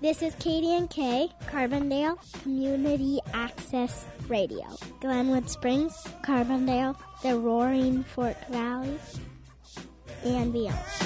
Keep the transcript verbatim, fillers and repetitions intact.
This is Katie and Kay, Carbondale Community Access Radio. Glenwood Springs, Carbondale, the Roaring Fork Valley, and beyond.